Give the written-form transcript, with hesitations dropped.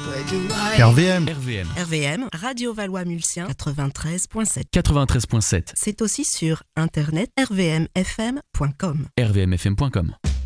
RVM. RVM, Radio Valois-Mulsien, 93.7. 93.7. C'est aussi sur internet rvmfm.com. rvmfm.com.